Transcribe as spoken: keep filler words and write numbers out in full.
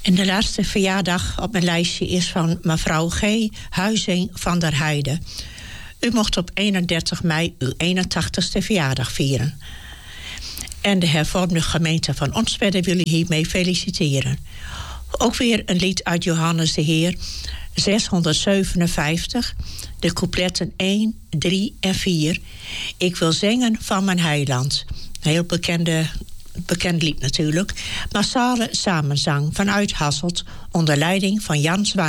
En de laatste verjaardag op mijn lijstje is van mevrouw G. Huizing van der Heijden. U mocht op eenendertig mei uw eenentachtigste verjaardag vieren. En de hervormde gemeente van Onstwedde wil u hiermee feliciteren. Ook weer een lied uit Johannes de Heer, zeshonderdzevenenvijftig, de coupletten één, drie en vier. Ik wil zingen van mijn heiland. Een heel bekende, bekend lied natuurlijk. Massale samenzang vanuit Hasselt onder leiding van Jan Zwaan.